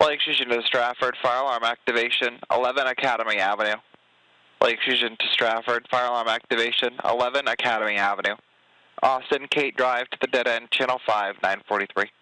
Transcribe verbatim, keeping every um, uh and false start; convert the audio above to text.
Lake Fusion to Stratford, fire alarm activation, eleven Academy Avenue. Lake Fusion to Stratford, fire alarm activation, eleven Academy Avenue. Austin, Kate Drive to the dead end, channel five, nine forty-three.